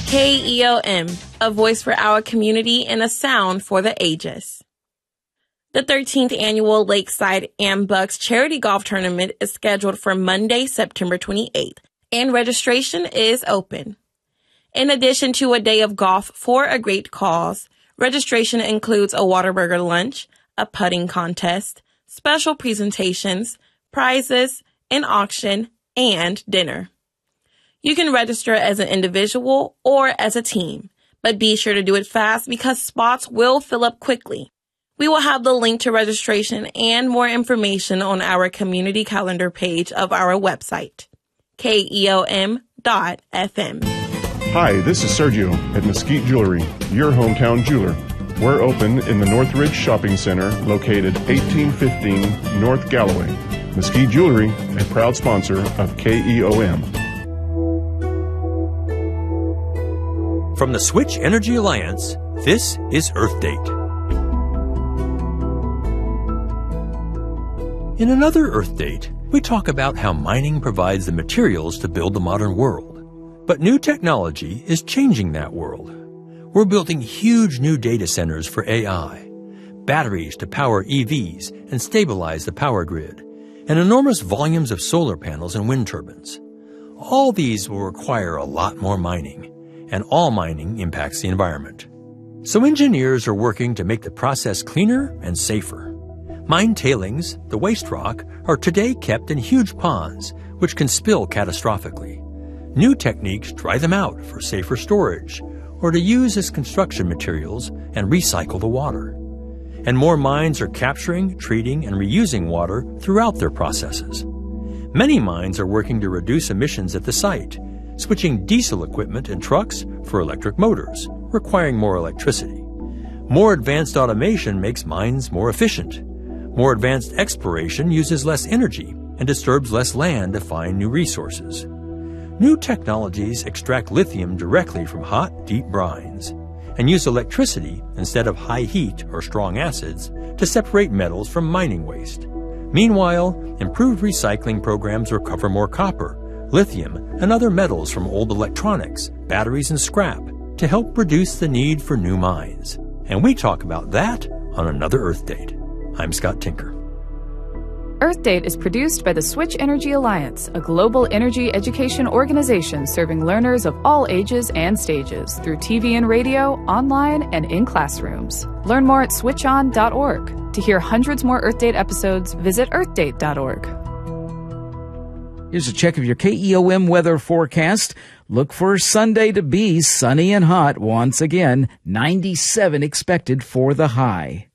KEOM, a voice for our community and a sound for the ages. The 13th annual Lakeside AmBucks Charity Golf Tournament is scheduled for Monday, September 28th, and registration is open. In addition to a day of golf for a great cause, registration includes a Whataburger lunch, a putting contest, special presentations, prizes, an auction, and dinner. You can register as an individual or as a team, but be sure to do it fast because spots will fill up quickly. We will have the link to registration and more information on our community calendar page of our website, keom.fm. Hi, this is Sergio at Mesquite Jewelry, your hometown jeweler. We're open in the Northridge Shopping Center, located 1815 North Galloway. Mesquite Jewelry, a proud sponsor of KEOM. From the Switch Energy Alliance, this is Earth Date. In another Earth Date, we talk about how mining provides the materials to build the modern world. But new technology is changing that world. We're building huge new data centers for AI, batteries to power EVs and stabilize the power grid, and enormous volumes of solar panels and wind turbines. All these will require a lot more mining, and all mining impacts the environment. So engineers are working to make the process cleaner and safer. Mine tailings, the waste rock, are today kept in huge ponds, which can spill catastrophically. New techniques dry them out for safer storage, or to use as construction materials and recycle the water. And more mines are capturing, treating, and reusing water throughout their processes. Many mines are working to reduce emissions at the site, switching diesel equipment and trucks for electric motors, requiring more electricity. More advanced automation makes mines more efficient. More advanced exploration uses less energy and disturbs less land to find new resources. New technologies extract lithium directly from hot, deep brines and use electricity instead of high heat or strong acids to separate metals from mining waste. Meanwhile, improved recycling programs recover more copper, lithium, and other metals from old electronics, batteries, and scrap to help reduce the need for new mines. And we talk about that on another Earth Date. I'm Scott Tinker. Earth Date is produced by the Switch Energy Alliance, a global energy education organization serving learners of all ages and stages through TV and radio, online, and in classrooms. Learn more at switchon.org. To hear hundreds more Earth Date episodes, visit earthdate.org. Here's a check of your KEOM weather forecast. Look for Sunday to be sunny and hot once again. 97 expected for the high.